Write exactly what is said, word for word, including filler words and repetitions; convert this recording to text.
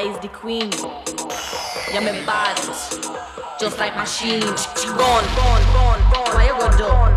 is the queen. Yeah, me bad, just like machine. Gone, gone, gone, gone. Why you gonna do?